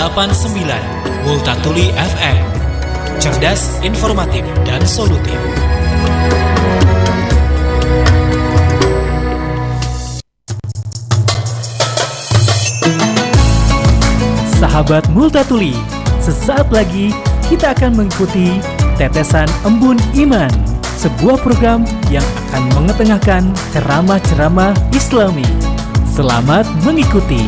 89 Multatuli FM. Cerdas, informatif, dan solutif. Sahabat Multatuli, sesaat lagi kita akan mengikuti Tetesan Embun Iman, sebuah program yang akan mengetengahkan ceramah-ceramah Islami. Selamat mengikuti.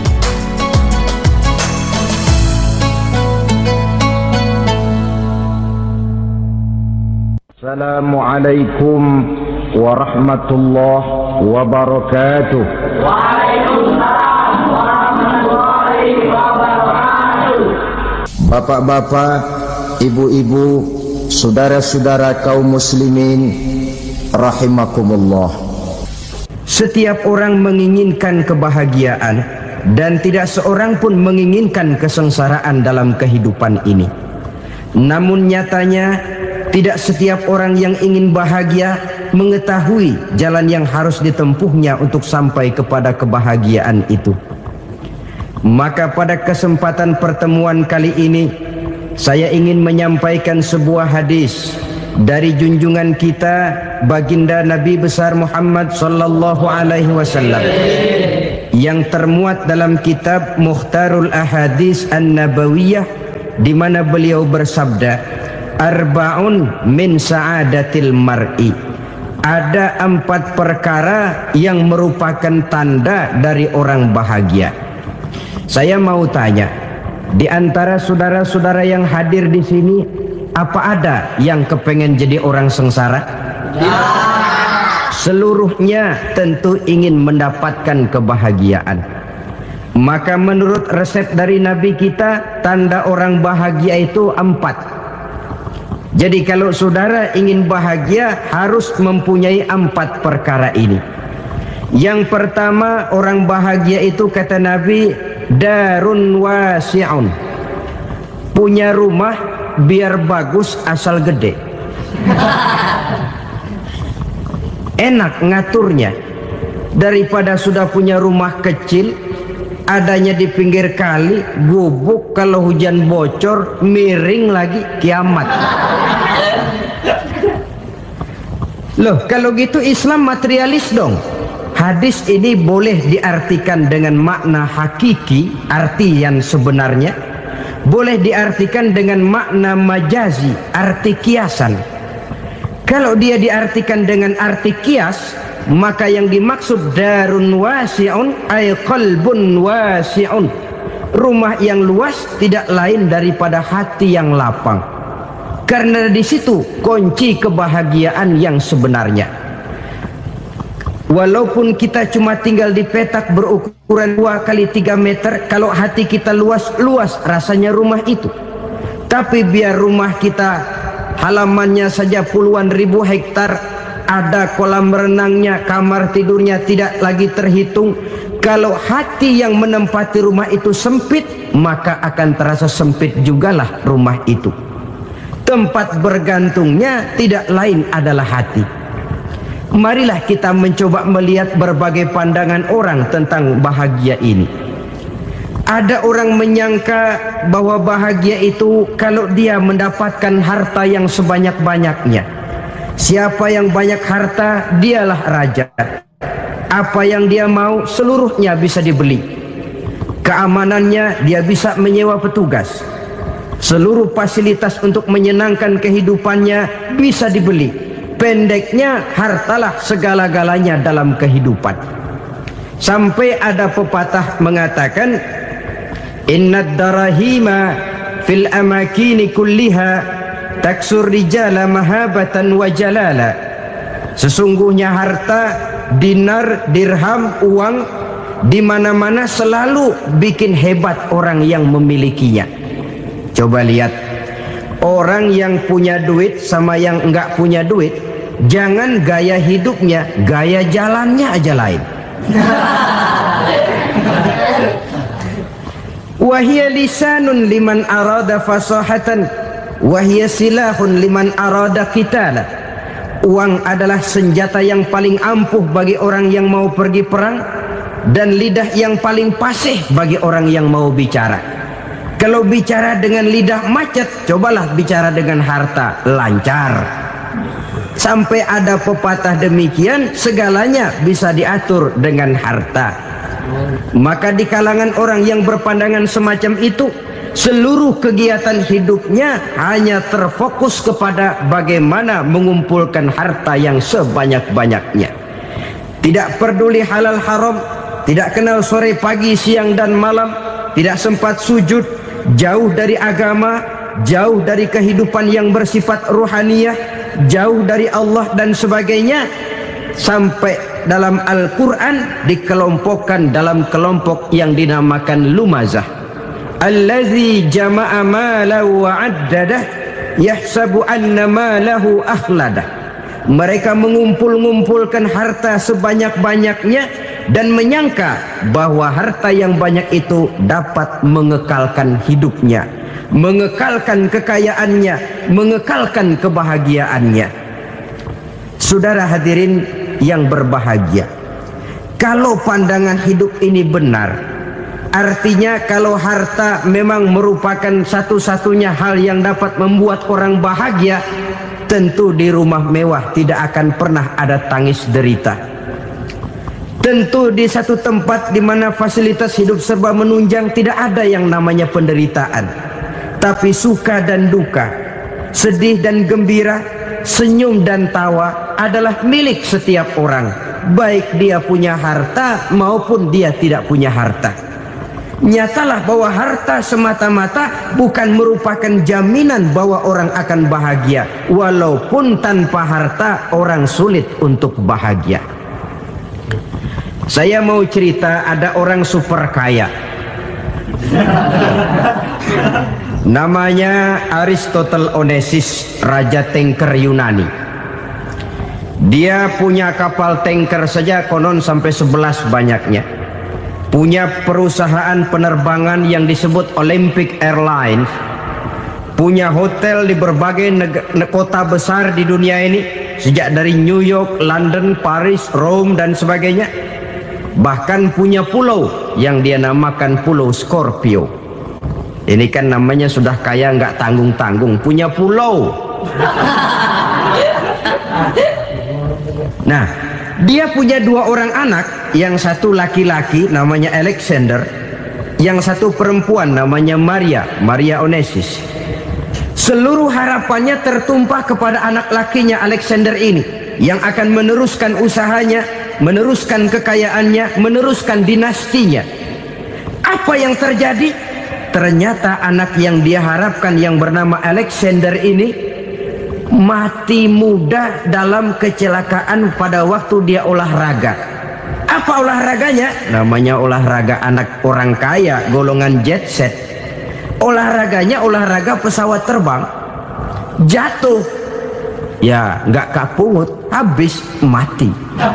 Assalamualaikum warahmatullahi wabarakatuh. Waalaikumsalam warahmatullahi wabarakatuh. Bapak-bapak, ibu-ibu, saudara-saudara kaum muslimin rahimakumullah. Setiap orang menginginkan kebahagiaan dan tidak seorang pun menginginkan kesengsaraan dalam kehidupan ini. Namun nyatanya tidak setiap orang yang ingin bahagia mengetahui jalan yang harus ditempuhnya untuk sampai kepada kebahagiaan itu. Maka pada kesempatan pertemuan kali ini saya ingin menyampaikan sebuah hadis dari junjungan kita baginda Nabi besar Muhammad sallallahu alaihi wasallam yang termuat dalam kitab Mukhtarul Ahadits An-Nabawiyah, di mana beliau bersabda, Arba'un min sa'adatil mar'i. Ada 4 perkara yang merupakan tanda dari orang bahagia. Saya mau tanya, di antara saudara-saudara yang hadir di sini, apa ada yang kepengen jadi orang sengsara? Ya. Seluruhnya tentu ingin mendapatkan kebahagiaan. Maka menurut resep dari Nabi kita, tanda orang bahagia itu 4. Jadi kalau saudara ingin bahagia harus mempunyai 4 perkara ini. Yang pertama, orang bahagia itu kata Nabi, darun wasi'un. Punya rumah biar bagus asal gede. Enak ngaturnya. Daripada sudah punya rumah kecil, adanya di pinggir kali, gubuk, kalau hujan bocor, miring lagi, kiamat. Loh, kalau gitu Islam materialis dong. Hadis ini boleh diartikan dengan makna hakiki, arti yang sebenarnya. Boleh diartikan dengan makna majazi, arti kiasan. Kalau dia diartikan dengan arti kias, maka yang dimaksud darun wasi'un ay qalbun wasi'un. Rumah yang luas tidak lain daripada hati yang lapang. Karena di situ kunci kebahagiaan yang sebenarnya. Walaupun kita cuma tinggal di petak berukuran 2 kali 3 meter, kalau hati kita luas rasanya rumah itu. Tapi biar rumah kita halamannya saja puluhan ribu hektar, ada kolam renangnya, kamar tidurnya tidak lagi terhitung. Kalau hati yang menempati rumah itu sempit, maka akan terasa sempit jugalah rumah itu. Tempat bergantungnya tidak lain adalah hati. Marilah kita mencoba melihat berbagai pandangan orang tentang bahagia ini. Ada orang menyangka bahwa bahagia itu kalau dia mendapatkan harta yang sebanyak-banyaknya. Siapa yang banyak harta, dialah raja. Apa yang dia mau, seluruhnya bisa dibeli. Keamanannya, dia bisa menyewa petugas. Seluruh fasilitas untuk menyenangkan kehidupannya bisa dibeli. Pendeknya, hartalah segala-galanya dalam kehidupan. Sampai ada pepatah mengatakan, innad darahima fil amakini kulliha taksur rijala mahabatan wa jalala. Sesungguhnya harta, dinar, dirham, uang di mana-mana selalu bikin hebat orang yang memilikinya. Coba lihat, orang yang punya duit sama yang enggak punya duit, jangan gaya hidupnya, gaya jalannya aja lain. Wahia lisanun liman arada fasahatan, wahia silahun liman arada qitala. Uang adalah senjata yang paling ampuh bagi orang yang mau pergi perang, dan lidah yang paling fasih bagi orang yang mau bicara. Kalau bicara dengan lidah macet, cobalah bicara dengan harta, lancar. Sampai ada pepatah demikian, segalanya bisa diatur dengan harta. Maka di kalangan orang yang berpandangan semacam itu, seluruh kegiatan hidupnya hanya terfokus kepada bagaimana mengumpulkan harta yang sebanyak-banyaknya. Tidak peduli halal haram, tidak kenal sore pagi siang dan malam, tidak sempat sujud, jauh dari agama, jauh dari kehidupan yang bersifat ruhaniyah, jauh dari Allah dan sebagainya. Sampai dalam Al-Quran dikelompokkan dalam kelompok yang dinamakan lumazah. Allazi jama'a malahu wa'addadah yahsabu anna malahu akhladah. Mereka mengumpul-ngumpulkan harta sebanyak-banyaknya dan menyangka bahwa harta yang banyak itu dapat mengekalkan hidupnya, mengekalkan kekayaannya, mengekalkan kebahagiaannya. Saudara hadirin yang berbahagia, kalau pandangan hidup ini benar, artinya kalau harta memang merupakan satu-satunya hal yang dapat membuat orang bahagia, tentu di rumah mewah tidak akan pernah ada tangis derita. Tentu di satu tempat di mana fasilitas hidup serba menunjang tidak ada yang namanya penderitaan. Tapi suka dan duka, sedih dan gembira, senyum dan tawa adalah milik setiap orang, baik dia punya harta maupun dia tidak punya harta. Nyatalah bahwa harta semata-mata bukan merupakan jaminan bahwa orang akan bahagia. Walaupun tanpa harta orang sulit untuk bahagia. Saya mau cerita, ada orang super kaya, namanya Aristotle Onesimus, raja tanker Yunani. Dia punya kapal tanker saja konon sampai 11 banyaknya. Punya perusahaan penerbangan yang disebut Olympic Airlines. Punya hotel di berbagai kota besar di dunia ini, sejak dari New York, London, Paris, Rome dan sebagainya. Bahkan punya pulau yang dia namakan Pulau Scorpio. Ini kan namanya sudah kaya nggak tanggung-tanggung, punya pulau. Nah, dia punya 2 orang anak, yang satu laki-laki namanya Alexander, yang satu perempuan namanya Maria Onesimus. Seluruh harapannya tertumpah kepada anak lakinya Alexander ini, yang akan meneruskan usahanya, meneruskan kekayaannya, meneruskan dinastinya. Apa yang terjadi? Ternyata anak yang dia harapkan yang bernama Alexander ini mati muda dalam kecelakaan pada waktu dia olahraga. Apa olahraganya? Namanya olahraga anak orang kaya, golongan jet set. Olahraganya olahraga pesawat terbang. Jatuh, ya nggak kapungut, habis mati.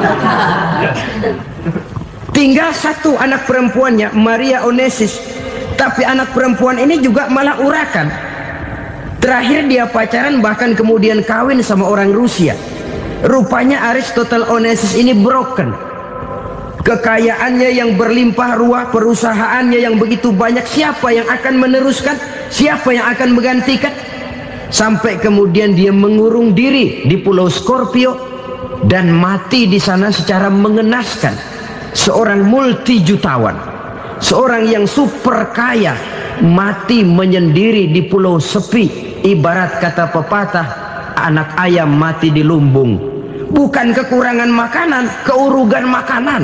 Tinggal satu anak perempuannya, Maria Onesimus. Tapi anak perempuan ini juga malah urakan. Terakhir dia pacaran, bahkan kemudian kawin sama orang Rusia. Rupanya Aristotle Onesimus ini broken. Kekayaannya yang berlimpah ruah, perusahaannya yang begitu banyak, siapa yang akan meneruskan? Siapa yang akan menggantikan? Sampai kemudian dia mengurung diri di Pulau Scorpio dan mati di sana secara mengenaskan. Seorang multi jutawan, seorang yang super kaya, mati menyendiri di pulau sepi. Ibarat kata pepatah, anak ayam mati di lumbung. Bukan kekurangan makanan, keurugan makanan.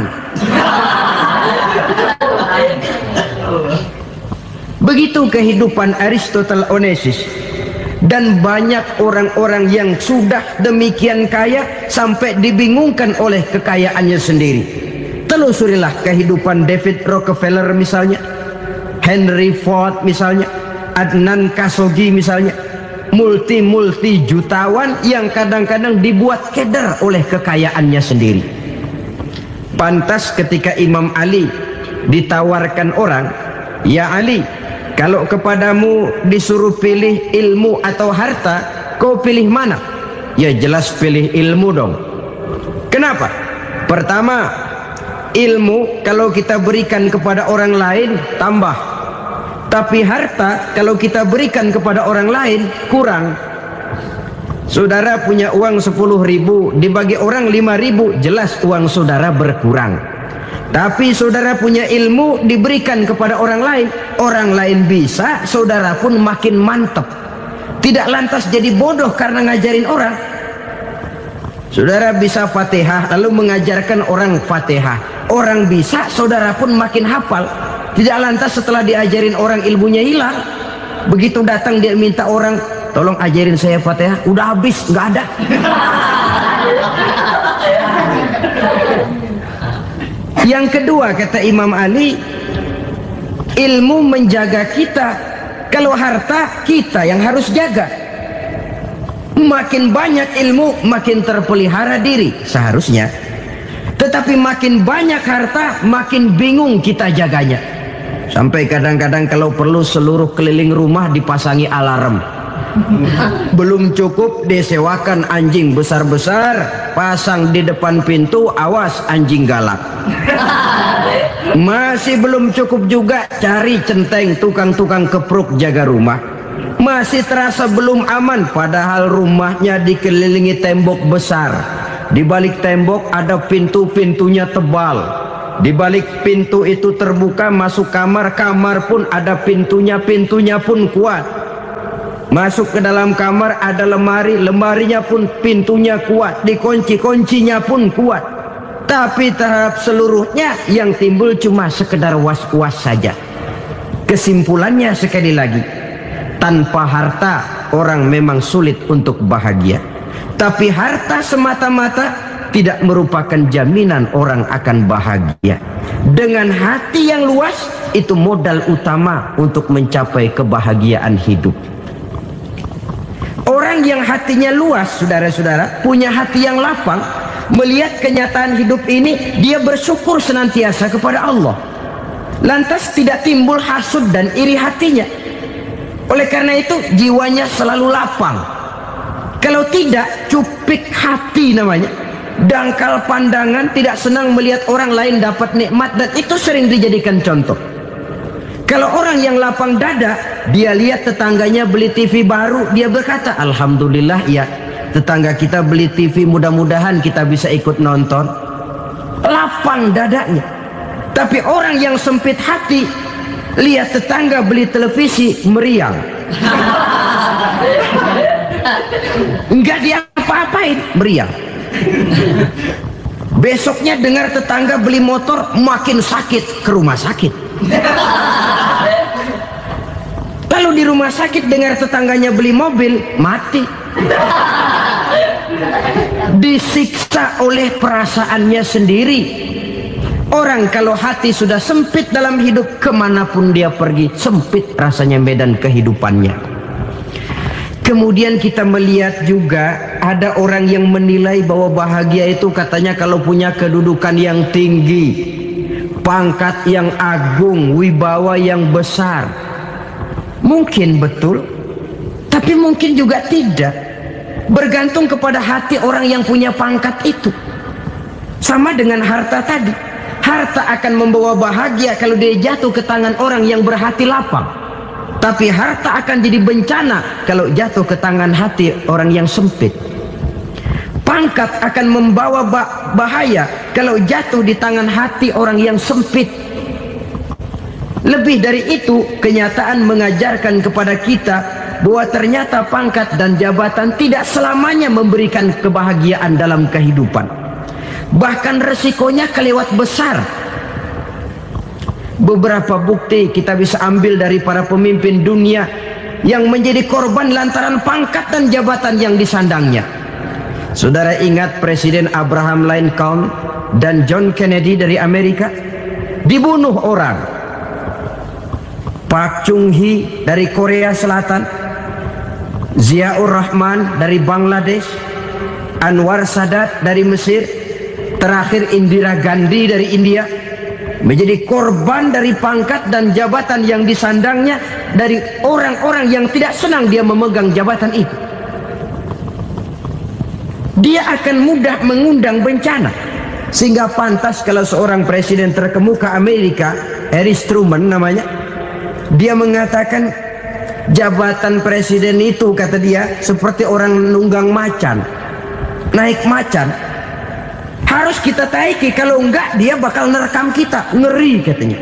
Begitu kehidupan Aristotle Onesimus. Dan banyak orang-orang yang sudah demikian kaya sampai dibingungkan oleh kekayaannya sendiri. Telusurilah kehidupan David Rockefeller misalnya, Henry Ford misalnya, Adnan Khashoggi misalnya. Multi jutawan yang kadang-kadang dibuat keder oleh kekayaannya sendiri. Pantas ketika Imam Ali ditawarkan orang, "Ya Ali, kalau kepadamu disuruh pilih ilmu atau harta, kau pilih mana?" Ya jelas pilih ilmu dong. Kenapa? Pertama, ilmu kalau kita berikan kepada orang lain tambah. Tapi harta kalau kita berikan kepada orang lain kurang. Saudara punya uang 10.000, dibagi orang 5.000, jelas uang saudara berkurang. Tapi saudara punya ilmu, diberikan kepada orang lain bisa, saudara pun makin mantap. Tidak lantas jadi bodoh karena ngajarin orang. Saudara bisa Fatihah lalu mengajarkan orang Fatihah, orang bisa, saudara pun makin hafal. Tidak lantas setelah diajarin orang ilmunya hilang. Begitu datang dia minta orang, tolong ajarin saya Fatihah, udah habis, nggak ada. Yang kedua kata Imam Ali, ilmu menjaga kita. Kalau harta kita yang harus jaga. Makin banyak ilmu makin terpelihara diri seharusnya. Tetapi makin banyak harta makin bingung kita jaganya. Sampai kadang-kadang kalau perlu seluruh keliling rumah dipasangi alarm. Belum cukup disewakan anjing besar-besar, pasang di depan pintu, awas anjing galak. Masih belum cukup juga, cari centeng tukang-tukang kepruk jaga rumah. Masih terasa belum aman, padahal rumahnya dikelilingi tembok besar. Di balik tembok ada pintu-pintunya tebal. Di balik pintu itu terbuka masuk kamar, kamar pun ada pintunya, pintunya pun kuat. Masuk ke dalam kamar ada lemari, lemarinya pun pintunya kuat, dikunci, kuncinya pun kuat. Tapi terhadap seluruhnya yang timbul cuma sekedar was-was saja. Kesimpulannya sekali lagi, tanpa harta orang memang sulit untuk bahagia. Tapi harta semata-mata tidak merupakan jaminan orang akan bahagia. Dengan hati yang luas, itu modal utama untuk mencapai kebahagiaan hidup. Orang yang hatinya luas, saudara-saudara, punya hati yang lapang, melihat kenyataan hidup ini, dia bersyukur senantiasa kepada Allah. Lantas tidak timbul hasud dan iri hatinya. Oleh karena itu jiwanya selalu lapang. Kalau tidak, cupik hati namanya, dangkal pandangan, tidak senang melihat orang lain dapat nikmat, dan itu sering dijadikan contoh. Kalau orang yang lapang dada, dia lihat tetangganya beli TV baru, dia berkata, alhamdulillah ya, tetangga kita beli TV, mudah-mudahan kita bisa ikut nonton. Lapang dadanya. Tapi orang yang sempit hati, lihat tetangga beli televisi, meriang. Enggak diapa-apain, meriang. Besoknya dengar tetangga beli motor, makin sakit, ke rumah sakit. Lalu di rumah sakit dengar tetangganya beli mobil, mati. Disiksa oleh perasaannya sendiri. Orang kalau hati sudah sempit dalam hidup, kemanapun dia pergi, sempit rasanya medan kehidupannya. Kemudian kita melihat juga ada orang yang menilai bahwa bahagia itu katanya kalau punya kedudukan yang tinggi, pangkat yang agung, wibawa yang besar. Mungkin betul, tapi mungkin juga tidak. Bergantung kepada hati orang yang punya pangkat itu. Sama dengan harta tadi. Harta akan membawa bahagia kalau dia jatuh ke tangan orang yang berhati lapang. Tapi harta akan jadi bencana kalau jatuh ke tangan hati orang yang sempit. Pangkat akan membawa bahaya kalau jatuh di tangan hati orang yang sempit. Lebih dari itu, kenyataan mengajarkan kepada kita bahwa ternyata pangkat dan jabatan tidak selamanya memberikan kebahagiaan dalam kehidupan. Bahkan resikonya kelewat besar. Beberapa bukti kita bisa ambil dari para pemimpin dunia yang menjadi korban lantaran pangkat dan jabatan yang disandangnya. Saudara ingat Presiden Abraham Lincoln dan John Kennedy dari Amerika? Dibunuh orang. Park Chung-hee dari Korea Selatan, Ziaur Rahman dari Bangladesh, Anwar Sadat dari Mesir, terakhir Indira Gandhi dari India, menjadi korban dari pangkat dan jabatan yang disandangnya dari orang-orang yang tidak senang dia memegang jabatan itu. Dia akan mudah mengundang bencana. Sehingga pantas kalau seorang presiden terkemuka Amerika, Harry Truman namanya, Dia mengatakan jabatan presiden itu, kata dia, seperti orang nunggang macan, naik macan. Harus kita taiki, kalau enggak dia bakal nerekam kita, ngeri katanya.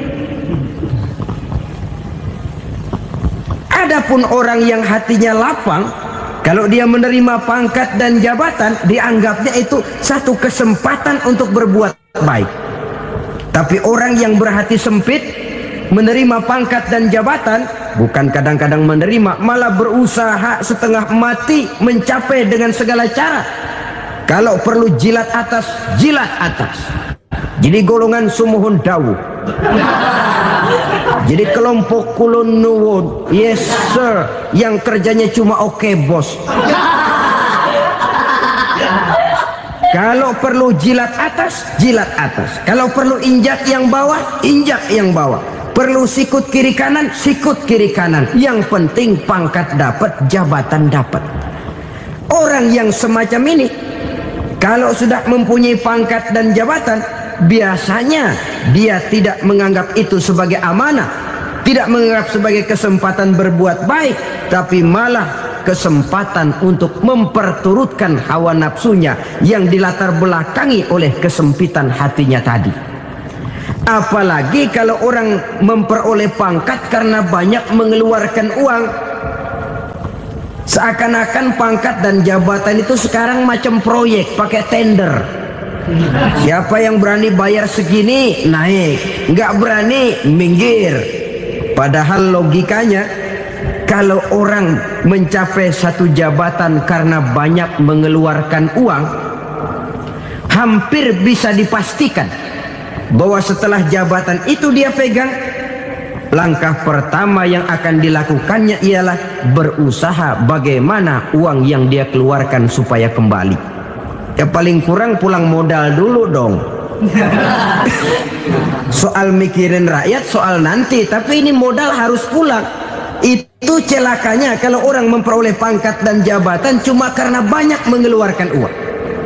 Adapun orang yang hatinya lapang, kalau dia menerima pangkat dan jabatan, dianggapnya itu satu kesempatan untuk berbuat baik. Tapi orang yang berhati sempit, menerima pangkat dan jabatan, bukan kadang-kadang menerima, malah berusaha setengah mati mencapai dengan segala cara. Kalau perlu jilat atas, jilat atas. Jadi golongan sumuhun dawu. Jadi kelompok kulon nuwun, yes sir, yang kerjanya cuma oke bos. Kalau perlu jilat atas, jilat atas. Kalau perlu injak yang bawah, injak yang bawah. Perlu sikut kiri kanan, sikut kiri kanan. Yang penting pangkat dapat, jabatan dapat. Orang yang semacam ini, kalau sudah mempunyai pangkat dan jabatan, biasanya dia tidak menganggap itu sebagai amanah, tidak menganggap sebagai kesempatan berbuat baik, tapi malah kesempatan untuk memperturutkan hawa nafsunya yang dilatar belakangi oleh kesempitan hatinya tadi. Apalagi kalau orang memperoleh pangkat karena banyak mengeluarkan uang, seakan-akan pangkat dan jabatan itu sekarang macam proyek pakai tender. Siapa yang berani bayar segini naik, nggak berani minggir. Padahal logikanya, kalau orang mencapai satu jabatan karena banyak mengeluarkan uang, hampir bisa dipastikan bahwa setelah jabatan itu dia pegang, langkah pertama yang akan dilakukannya ialah berusaha bagaimana uang yang dia keluarkan supaya kembali. Ya paling kurang pulang modal dulu dong. Soal mikirin rakyat soal nanti, tapi ini modal harus pulang. Itu celakanya kalau orang memperoleh pangkat dan jabatan cuma karena banyak mengeluarkan uang.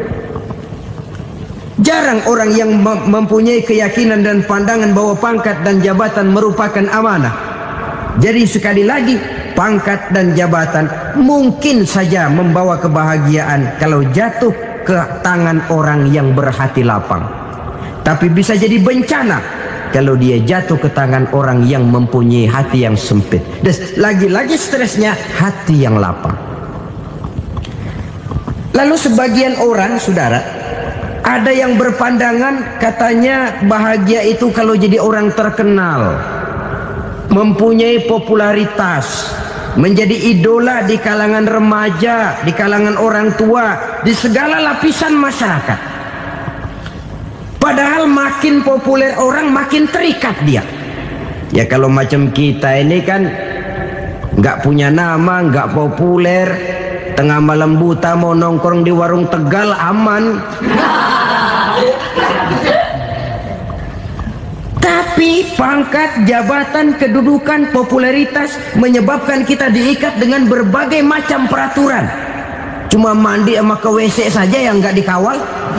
Jarang orang yang mempunyai keyakinan dan pandangan bahwa pangkat dan jabatan merupakan amanah. Jadi sekali lagi, pangkat dan jabatan mungkin saja membawa kebahagiaan kalau jatuh ke tangan orang yang berhati lapang. Tapi bisa jadi bencana kalau dia jatuh ke tangan orang yang mempunyai hati yang sempit. Dan lagi-lagi stresnya hati yang lapang. Lalu sebagian orang, saudara, ada yang berpandangan katanya bahagia itu kalau jadi orang terkenal, mempunyai popularitas, menjadi idola di kalangan remaja, di kalangan orang tua, di segala lapisan masyarakat. Padahal makin populer orang, makin terikat dia. Ya kalau macam kita ini kan nggak punya nama, nggak populer, tengah malam buta mau nongkrong di warung Tegal aman. Tapi pangkat, jabatan, kedudukan, popularitas menyebabkan kita diikat dengan berbagai macam peraturan. Cuma mandi sama ke WC saja yang nggak dikawal.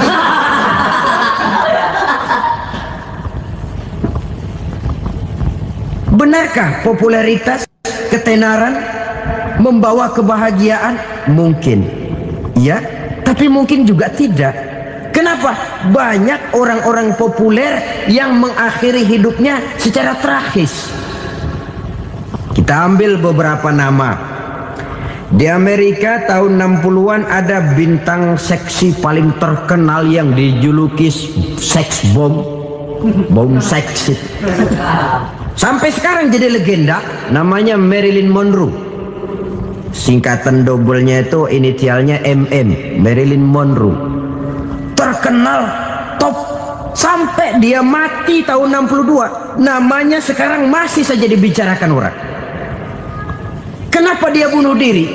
Benarkah popularitas, ketenaran membawa kebahagiaan? Mungkin, ya, tapi mungkin juga tidak. Kenapa? Banyak orang-orang populer yang mengakhiri hidupnya secara tragis. Kita ambil beberapa nama. Di Amerika tahun 60-an ada bintang seksi paling terkenal yang dijuluki seks bom, bom seksi. Sampai sekarang jadi legenda, namanya Marilyn Monroe. Singkatan dobelnya itu inisialnya MM, Marilyn Monroe. Terkenal, top, sampai dia mati tahun 62. Namanya sekarang masih saja dibicarakan orang. Kenapa dia bunuh diri?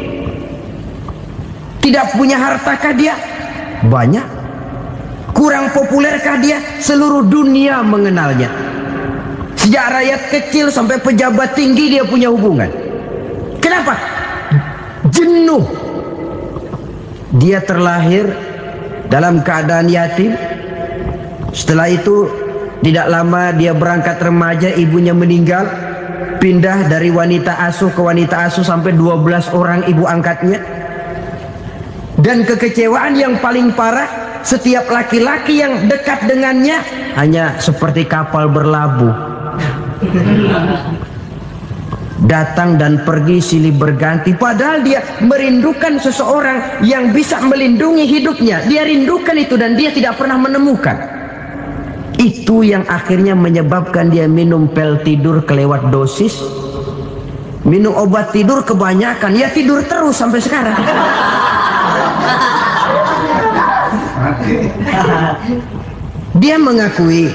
Tidak punya hartakah dia? Banyak. Kurang populerkah dia? Seluruh dunia mengenalnya. Sejak rakyat kecil sampai pejabat tinggi dia punya hubungan. Kenapa? Jenuh. Dia terlahir dalam keadaan yatim. Setelah itu tidak lama dia berangkat remaja, ibunya meninggal. pindah dari wanita asuh ke wanita asuh sampai 12 orang ibu angkatnya. Dan kekecewaan yang paling parah, setiap laki-laki yang dekat dengannya hanya seperti kapal berlabuh, datang dan pergi silih berganti. Padahal dia merindukan seseorang yang bisa melindungi hidupnya. Dia rindukan itu dan dia tidak pernah menemukan. Itu yang akhirnya menyebabkan dia minum pil tidur kelewat dosis, minum obat tidur kebanyakan, ya tidur terus sampai sekarang. Dia mengakui,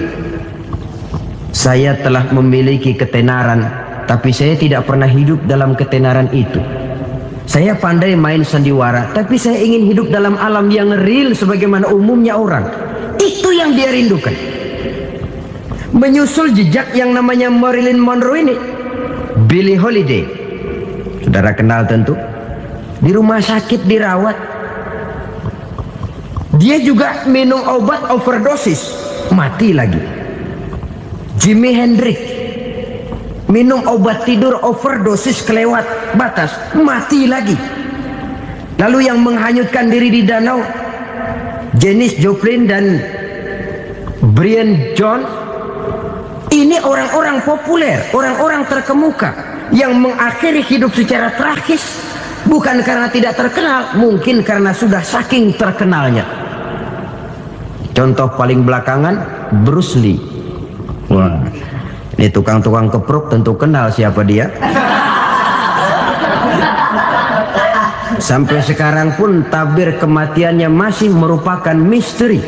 saya telah memiliki ketenaran, tapi saya tidak pernah hidup dalam ketenaran itu. Saya pandai main sandiwara, tapi saya ingin hidup dalam alam yang real sebagaimana umumnya orang. Itu yang dia rindukan. Menyusul jejak yang namanya Marilyn Monroe ini, Billie Holiday, saudara kenal tentu, di rumah sakit dirawat. Dia juga minum obat overdosis, mati lagi. Jimi Hendrix minum obat tidur overdosis kelewat batas, mati lagi. Lalu yang menghanyutkan diri di danau, Janis Joplin dan Brian Jones. Ini orang-orang populer, orang-orang terkemuka yang mengakhiri hidup secara tragis, bukan karena tidak terkenal, mungkin karena sudah saking terkenalnya. Contoh paling belakangan, Bruce Lee. Wah, ini tukang-tukang kepruk tentu kenal siapa dia. Sampai sekarang pun tabir kematiannya masih merupakan misteri.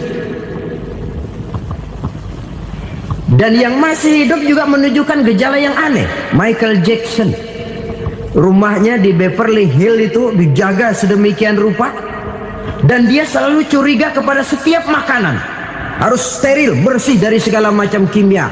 Dan yang masih hidup juga menunjukkan gejala yang aneh. Michael Jackson, rumahnya di Beverly Hills itu dijaga sedemikian rupa, dan dia selalu curiga kepada setiap makanan harus steril, bersih dari segala macam kimia.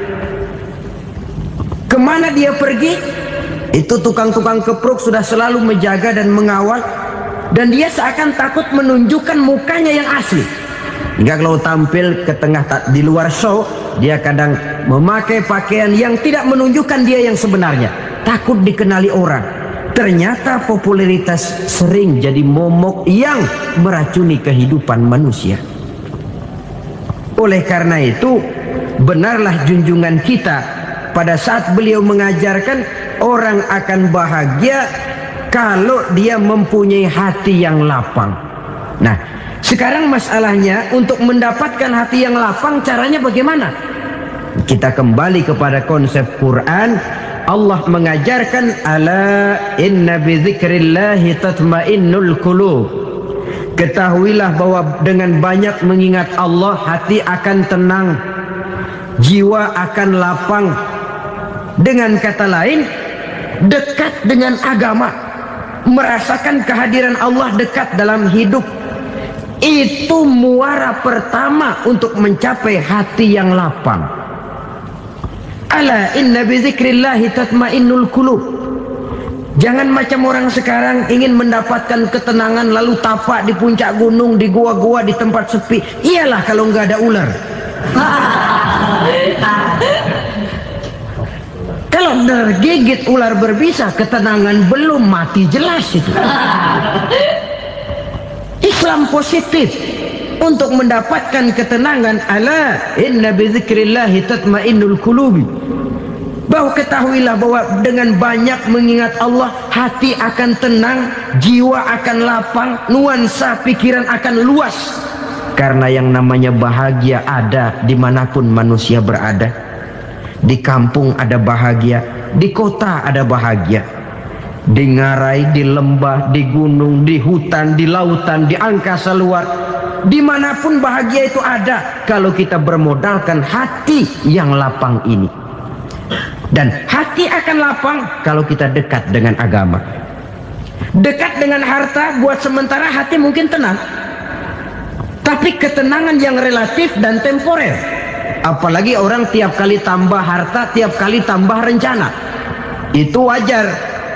Kemana dia pergi, itu tukang-tukang kepruk sudah selalu menjaga dan mengawal, dan dia seakan takut menunjukkan mukanya yang asli. Hingga kalau tampil ke tengah di luar show, dia kadang memakai pakaian yang tidak menunjukkan dia yang sebenarnya, takut dikenali orang. Ternyata popularitas sering jadi momok yang meracuni kehidupan manusia. Oleh karena itu, benarlah junjungan kita pada saat beliau mengajarkan orang akan bahagia kalau dia mempunyai hati yang lapang. Nah, sekarang masalahnya untuk mendapatkan hati yang lapang, caranya bagaimana? Kita kembali kepada konsep Quran. Allah mengajarkan, ala inna bidzikrillahi tatmainnul qulub. Ketahuilah bahwa dengan banyak mengingat Allah, hati akan tenang, jiwa akan lapang. Dengan kata lain, dekat dengan agama, merasakan kehadiran Allah dekat dalam hidup, itu muara pertama untuk mencapai hati yang lapang. Ala inna bidzikrillahi tatmainnul qulub. Jangan macam orang sekarang ingin mendapatkan ketenangan lalu tapak di puncak gunung, di gua-gua, di tempat sepi. Iyalah kalau nggak ada ular. Kalau tergigit ular berbisa, ketenangan belum, mati jelas itu. Islam positif untuk mendapatkan ketenangan. Ala inna bidzikrillahi tatmainnul qulubi. Bahwa ketahuilah bahwa dengan banyak mengingat Allah, hati akan tenang, jiwa akan lapang, nuansa pikiran akan luas. Karena yang namanya bahagia ada dimanapun manusia berada. Di kampung ada bahagia, di kota ada bahagia, di ngarai, di lembah, di gunung, di hutan, di lautan, di angkasa luar, dimanapun bahagia itu ada kalau kita bermodalkan hati yang lapang ini. Dan hati akan lapang kalau kita dekat dengan agama. Dekat dengan harta buat sementara hati mungkin tenang, tapi ketenangan yang relatif dan temporer. Apalagi orang tiap kali tambah harta, tiap kali tambah rencana, itu wajar.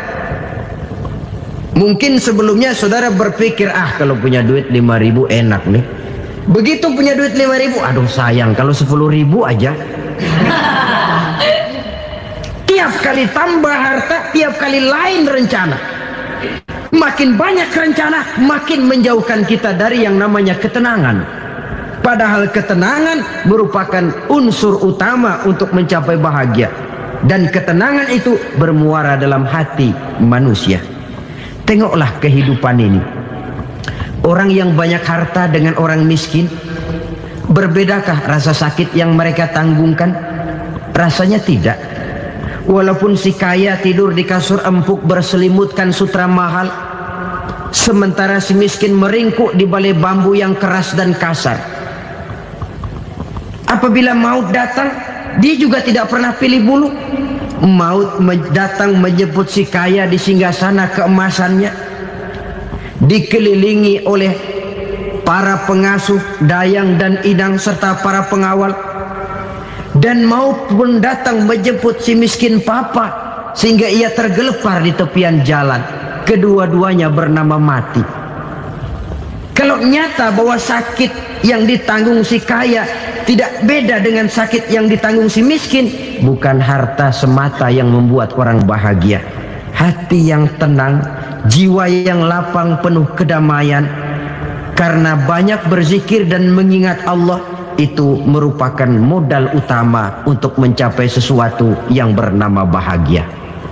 Mungkin sebelumnya saudara berpikir, kalau punya duit 5.000 enak nih. Begitu punya duit 5.000, aduh sayang kalau 10.000 aja. Tiap kali tambah harta, tiap kali lain rencana. Makin banyak rencana, makin menjauhkan kita dari yang namanya ketenangan. Padahal ketenangan merupakan unsur utama untuk mencapai bahagia. Dan ketenangan itu bermuara dalam hati manusia. Tengoklah kehidupan ini. Orang yang banyak harta dengan orang miskin, berbedakah rasa sakit yang mereka tanggungkan? Rasanya tidak. Walaupun si kaya tidur di kasur empuk berselimutkan sutra mahal, sementara si miskin meringkuk di balai bambu yang keras dan kasar. Apabila maut datang, dia juga tidak pernah pilih bulu. Maut datang menjemput si kaya di singgasana keemasannya, dikelilingi oleh para pengasuh, dayang dan idang serta para pengawal. Dan maut pun datang menjemput si miskin papa, sehingga ia tergelepar di tepian jalan. Kedua-duanya bernama mati. Kalau nyata bahwa sakit yang ditanggung si kaya tidak beda dengan sakit yang ditanggung si miskin, bukan harta semata yang membuat orang bahagia. Hati yang tenang, jiwa yang lapang penuh kedamaian, karena banyak berzikir dan mengingat Allah, itu merupakan modal utama untuk mencapai sesuatu yang bernama bahagia.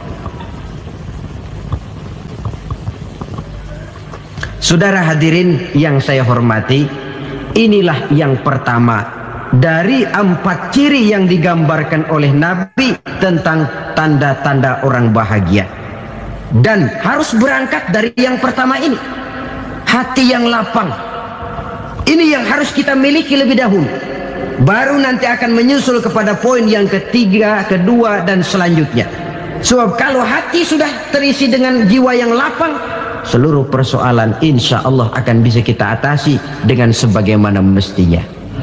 Saudara hadirin yang saya hormati, inilah yang pertama dari 4 ciri yang digambarkan oleh Nabi tentang tanda-tanda orang bahagia. Dan harus berangkat dari yang pertama ini, hati yang lapang. Ini yang harus kita miliki lebih dahulu. Baru nanti akan menyusul kepada poin yang ketiga, kedua, dan selanjutnya. Sebab kalau hati sudah terisi dengan jiwa yang lapang, seluruh persoalan insya Allah akan bisa kita atasi dengan sebagaimana mestinya.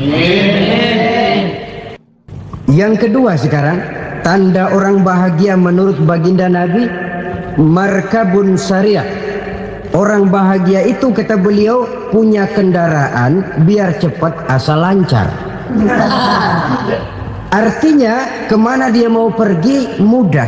Yang kedua sekarang, tanda orang bahagia menurut baginda Nabi, markabun syariah. Orang bahagia itu, kata beliau, punya kendaraan biar cepat asal lancar. Artinya kemana dia mau pergi mudah.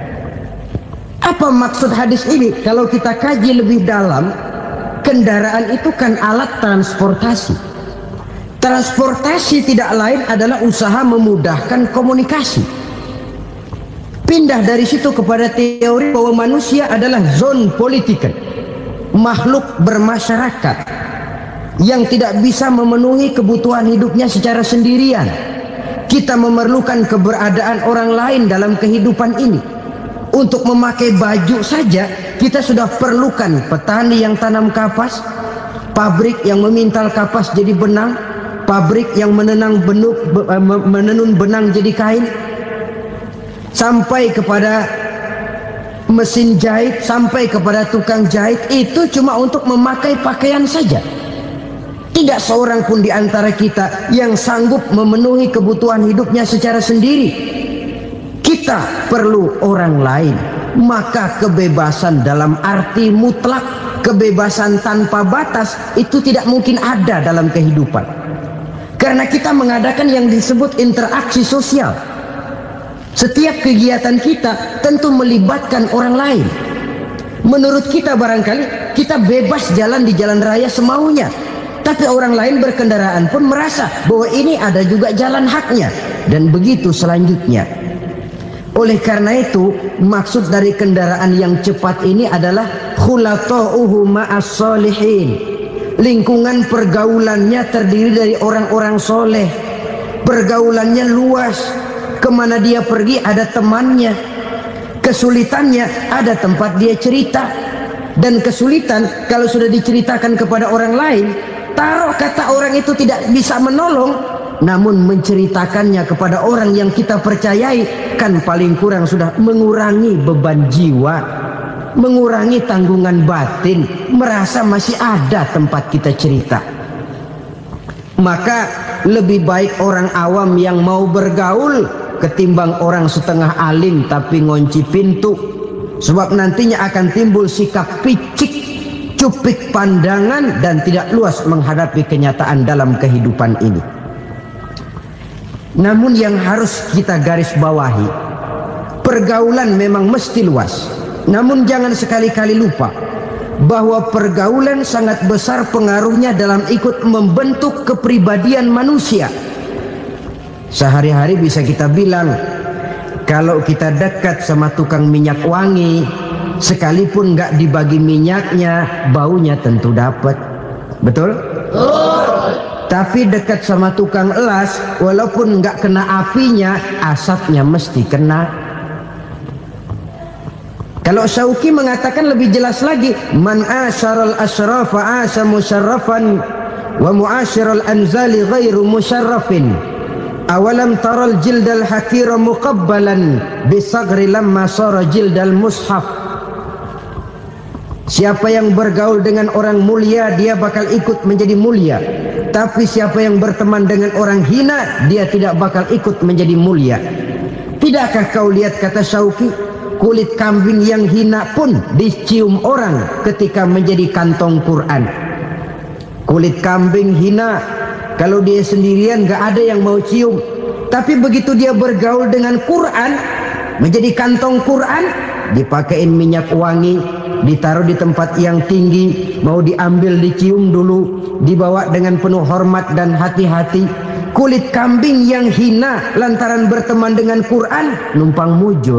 Apa maksud hadis ini? Kalau kita kaji lebih dalam, kendaraan itu kan alat transportasi. Transportasi tidak lain adalah usaha memudahkan komunikasi. Pindah dari situ kepada teori bahwa manusia adalah zon politiken, makhluk bermasyarakat yang tidak bisa memenuhi kebutuhan hidupnya secara sendirian. Kita memerlukan keberadaan orang lain dalam kehidupan ini. Untuk memakai baju saja kita sudah perlukan petani yang tanam kapas, pabrik yang memintal kapas jadi benang, pabrik yang menenun benang jadi kain, sampai kepada mesin jahit, sampai kepada tukang jahit. Itu cuma untuk memakai pakaian saja. Tidak seorang pun di antara kita yang sanggup memenuhi kebutuhan hidupnya secara sendiri. Kita perlu orang lain. Maka kebebasan dalam arti mutlak, kebebasan tanpa batas, itu tidak mungkin ada dalam kehidupan. Karena kita mengadakan yang disebut interaksi sosial. Setiap kegiatan kita tentu melibatkan orang lain. Menurut kita barangkali kita bebas jalan di jalan raya semaunya, tapi orang lain berkendaraan pun merasa bahwa ini ada juga jalan haknya, dan begitu selanjutnya. Oleh karena itu, maksud dari kendaraan yang cepat ini adalah khulata'uhu ma'as solihin. Lingkungan pergaulannya terdiri dari orang-orang soleh. Pergaulannya luas. Kemana dia pergi ada temannya. Kesulitannya ada tempat dia cerita. Dan kesulitan kalau sudah diceritakan kepada orang lain, taruh kata orang itu tidak bisa menolong, namun menceritakannya kepada orang yang kita percayai, kan paling kurang sudah mengurangi beban jiwa, mengurangi tanggungan batin, merasa masih ada tempat kita cerita. Maka lebih baik orang awam yang mau bergaul ketimbang orang setengah alim tapi ngunci pintu. Sebab nantinya akan timbul sikap picik, cupik pandangan, dan tidak luas menghadapi kenyataan dalam kehidupan ini. Namun yang harus kita garis bawahi, pergaulan memang mesti luas. Namun jangan sekali-kali lupa bahwa pergaulan sangat besar pengaruhnya dalam ikut membentuk kepribadian manusia. Sehari-hari bisa kita bilang, kalau kita dekat sama tukang minyak wangi, sekalipun nggak dibagi minyaknya, baunya tentu dapat. Betul? Tapi dekat sama tukang elas, walaupun nggak kena apinya, asapnya mesti kena. Kalau Syauqi mengatakan lebih jelas lagi, man asyaral asrafa asa musyarrafan wa muasyiral anzali ghairu musyarrafin. Awalam taral jildal hakira muqabbalan bisagri lamma sara jildal mushaf. Siapa yang bergaul dengan orang mulia, dia bakal ikut menjadi mulia. Tapi siapa yang berteman dengan orang hina, dia tidak bakal ikut menjadi mulia. Tidakkah kau lihat, kata Syauqi, kulit kambing yang hina pun dicium orang ketika menjadi kantong Quran. Kulit kambing hina, kalau dia sendirian gak ada yang mau cium. Tapi begitu dia bergaul dengan Quran, menjadi kantong Quran, dipakein minyak wangi, ditaruh di tempat yang tinggi, mau diambil dicium dulu, dibawa dengan penuh hormat dan hati-hati. Kulit kambing yang hina lantaran berteman dengan Quran, numpang mujur.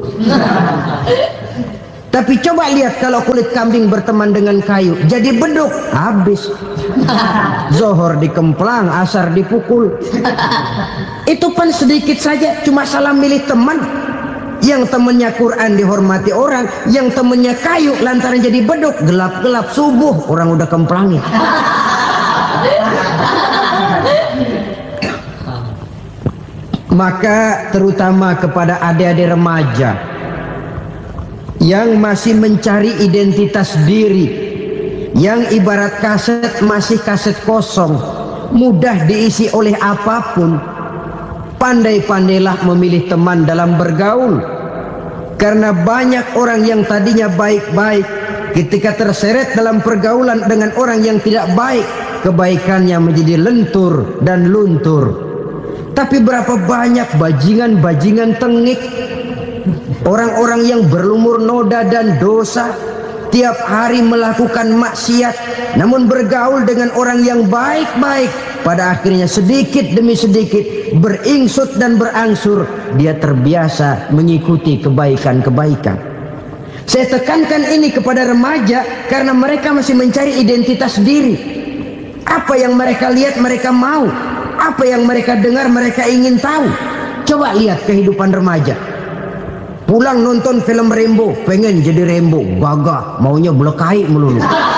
Tapi coba lihat kalau kulit kambing berteman dengan kayu, jadi beduk, habis. Zohor dikemplang, asar dipukul. Itu pun sedikit saja, cuma salah milih teman. Yang temennya Quran dihormati orang, yang temennya kayu lantaran jadi beduk, gelap-gelap subuh orang udah kemplangin. Maka terutama kepada adik-adik remaja yang masih mencari identitas diri, yang ibarat kaset masih kaset kosong, mudah diisi oleh apapun, pandai-pandailah memilih teman dalam bergaul. Karena banyak orang yang tadinya baik-baik, ketika terseret dalam pergaulan dengan orang yang tidak baik, kebaikannya menjadi lentur dan luntur. Tapi berapa banyak bajingan-bajingan tengik, orang-orang yang berlumur noda dan dosa, tiap hari melakukan maksiat, namun bergaul dengan orang yang baik-baik, pada akhirnya sedikit demi sedikit beringsut dan berangsur dia terbiasa mengikuti kebaikan-kebaikan. Saya tekankan ini kepada remaja karena mereka masih mencari identitas diri. Apa yang mereka lihat mereka mau, apa yang mereka dengar mereka ingin tahu. Coba lihat kehidupan remaja. Pulang nonton film Rambo, pengen jadi Rambo, gagah, maunya belekai melulu.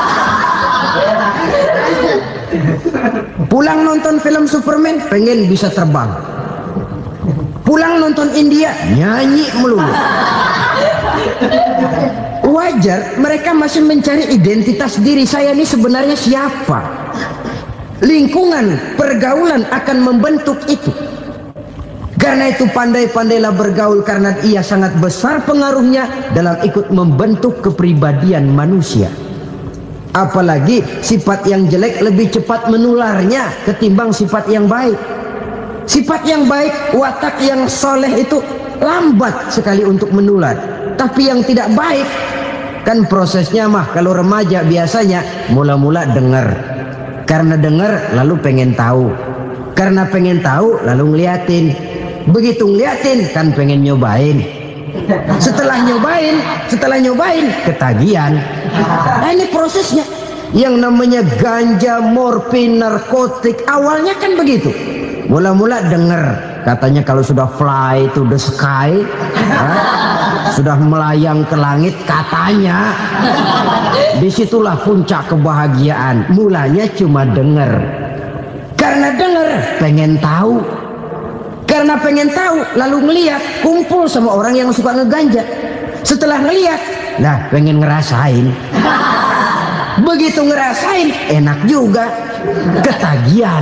Pulang nonton film Superman, pengen bisa terbang. Pulang nonton India, nyanyi melulu. Wajar, mereka masih mencari identitas diri. Saya ini sebenarnya siapa? Lingkungan, pergaulan akan membentuk itu. Karena itu pandai-pandailah bergaul, karena ia sangat besar pengaruhnya dalam ikut membentuk kepribadian manusia. Apalagi sifat yang jelek lebih cepat menularnya ketimbang sifat yang baik. Sifat yang baik, watak yang soleh itu lambat sekali untuk menular. Tapi yang tidak baik, kan prosesnya mah kalau remaja biasanya mula-mula dengar. Karena dengar lalu pengen tahu. Karena pengen tahu lalu ngeliatin. Begitu ngeliatin kan pengen nyobain. Setelah nyobain ketagihan. Nah, ini prosesnya. Yang namanya ganja, morfin, narkotik, awalnya kan begitu. Mula-mula dengar, katanya kalau sudah fly to the sky, sudah melayang ke langit, katanya disitulah puncak kebahagiaan. Mulanya cuma dengar. Karena dengar pengen tahu. Karena pengen tahu lalu ngeliat, kumpul sama orang yang suka ngeganja. Setelah ngeliat, nah pengen ngerasain. Begitu ngerasain enak juga, ketagihan.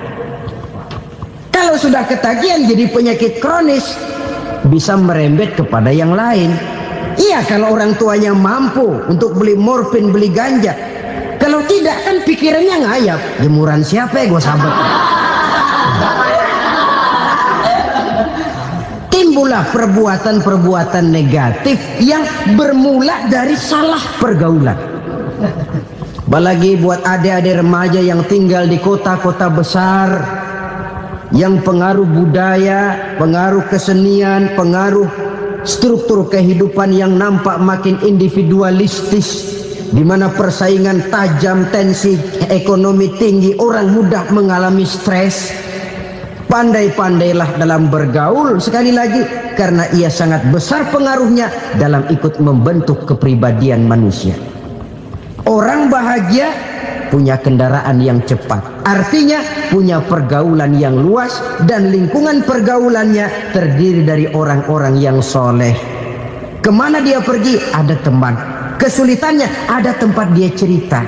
Kalau sudah ketagihan jadi penyakit kronis, bisa merembet kepada yang lain. Iya, kalau orang tuanya mampu untuk beli morfin, beli ganja. Kalau tidak kan pikirannya ngayap, jemuran siapa ya gue sabet. timbullah perbuatan-perbuatan negatif yang bermula dari salah pergaulan. Apalagi buat adik-adik remaja yang tinggal di kota-kota besar, yang pengaruh budaya, pengaruh kesenian, pengaruh struktur kehidupan yang nampak makin individualistis, di mana persaingan tajam, tensi ekonomi tinggi, orang mudah mengalami stres. Pandai-pandailah dalam bergaul, sekali lagi, karena ia sangat besar pengaruhnya dalam ikut membentuk kepribadian manusia. Orang bahagia punya kendaraan yang cepat, artinya punya pergaulan yang luas, dan lingkungan pergaulannya terdiri dari orang-orang yang soleh. Kemana dia pergi, ada teman. Kesulitannya, ada tempat dia cerita.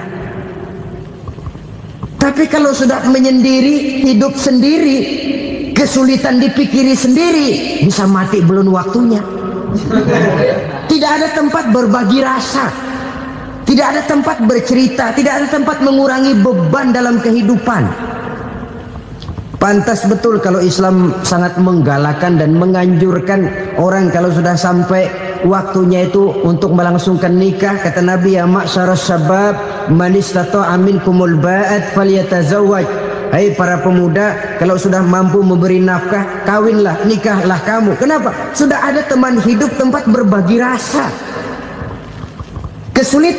Tapi kalau sudah menyendiri, hidup sendiri, kesulitan dipikiri sendiri, bisa mati belum waktunya. Tidak ada tempat berbagi rasa, tidak ada tempat bercerita, tidak ada tempat mengurangi beban dalam kehidupan. Pantas betul kalau Islam sangat menggalakkan dan menganjurkan orang kalau sudah sampai waktunya itu untuk melangsungkan nikah. Kata Nabi, ya ma'syaras syabab man istata'a minkumul ba'at falyatazawwaj. Hai para pemuda, kalau sudah mampu memberi nafkah, kawinlah, nikahlah kamu. Kenapa? Sudah ada teman hidup, tempat berbagi rasa. Kesulitan